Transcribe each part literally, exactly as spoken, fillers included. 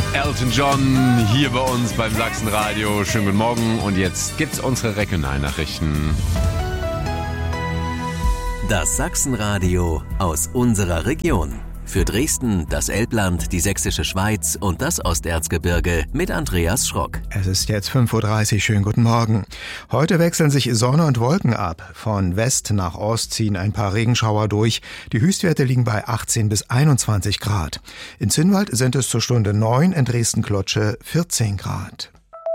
Elton John hier bei uns beim Sachsenradio. Schönen guten Morgen und jetzt gibt's unsere Regionalnachrichten. Das Sachsenradio aus unserer Region. Für Dresden, das Elbland, die Sächsische Schweiz und das Osterzgebirge mit Andreas Schrock. Es ist jetzt fünf Uhr dreißig, schönen guten Morgen. Heute wechseln sich Sonne und Wolken ab. Von West nach Ost ziehen ein paar Regenschauer durch. Die Höchstwerte liegen bei achtzehn bis einundzwanzig Grad. In Zinnwald sind es zur Stunde neun, in Dresden-Klotsche vierzehn Grad.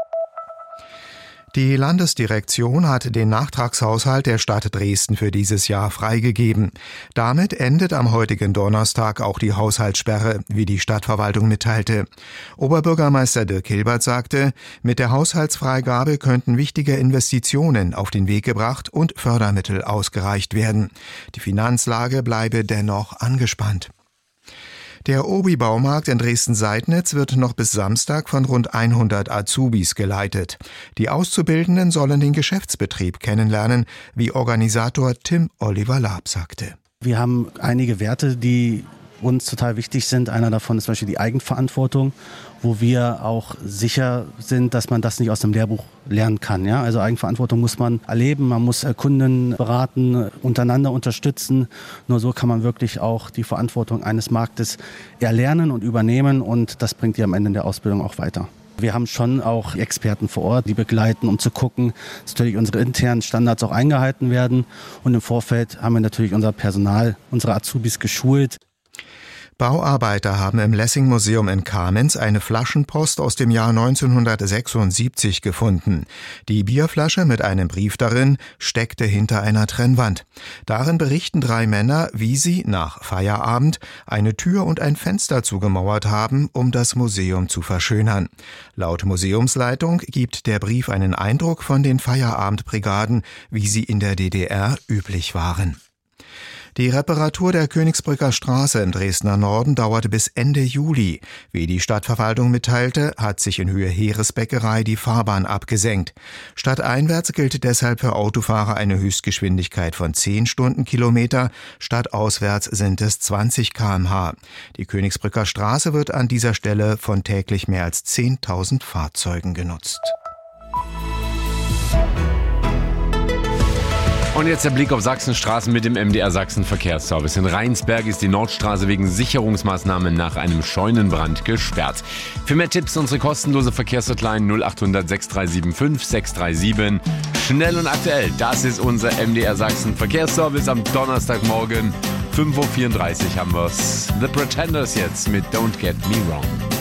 Die Landesdirektion hat den Nachtragshaushalt der Stadt Dresden für dieses Jahr freigegeben. Damit endet am heutigen Donnerstag auch die Haushaltssperre, wie die Stadtverwaltung mitteilte. Oberbürgermeister Dirk Hilbert sagte, mit der Haushaltsfreigabe könnten wichtige Investitionen auf den Weg gebracht und Fördermittel ausgereicht werden. Die Finanzlage bleibe dennoch angespannt. Der Obi-Baumarkt in Dresden-Seidnitz wird noch bis Samstag von rund hundert Azubis geleitet. Die Auszubildenden sollen den Geschäftsbetrieb kennenlernen, wie Organisator Tim Oliver Laab sagte. Wir haben einige Werte, die uns total wichtig sind. Einer davon ist zum Beispiel die Eigenverantwortung, wo wir auch sicher sind, dass man das nicht aus dem Lehrbuch lernen kann. Ja? Also Eigenverantwortung muss man erleben, man muss Kunden beraten, untereinander unterstützen. Nur so kann man wirklich auch die Verantwortung eines Marktes erlernen und übernehmen und das bringt die am Ende der Ausbildung auch weiter. Wir haben schon auch Experten vor Ort, die begleiten, um zu gucken, dass natürlich unsere internen Standards auch eingehalten werden. Und im Vorfeld haben wir natürlich unser Personal, unsere Azubis geschult. Bauarbeiter haben im Lessing-Museum in Kamenz eine Flaschenpost aus dem Jahr neunzehnhundertsechsundsiebzig gefunden. Die Bierflasche mit einem Brief darin steckte hinter einer Trennwand. Darin berichten drei Männer, wie sie nach Feierabend eine Tür und ein Fenster zugemauert haben, um das Museum zu verschönern. Laut Museumsleitung gibt der Brief einen Eindruck von den Feierabendbrigaden, wie sie in der D D R üblich waren. Die Reparatur der Königsbrücker Straße im Dresdner Norden dauerte bis Ende Juli. Wie die Stadtverwaltung mitteilte, hat sich in Höhe Heeresbäckerei die Fahrbahn abgesenkt. Stadteinwärts gilt deshalb für Autofahrer eine Höchstgeschwindigkeit von zehn Stundenkilometer, stadtauswärts sind es zwanzig Kilometer pro Stunde. Die Königsbrücker Straße wird an dieser Stelle von täglich mehr als zehntausend Fahrzeugen genutzt. Und jetzt der Blick auf Sachsenstraßen mit dem M D R Sachsen Verkehrsservice. In Rheinsberg ist die Nordstraße wegen Sicherungsmaßnahmen nach einem Scheunenbrand gesperrt. Für mehr Tipps unsere kostenlose Verkehrshotline null acht hundert sechs drei sieben fünf sechs drei sieben. Schnell und aktuell, das ist unser M D R Sachsen Verkehrsservice am Donnerstagmorgen. fünf Uhr vierunddreißig haben wir's. The Pretenders jetzt mit Don't Get Me Wrong.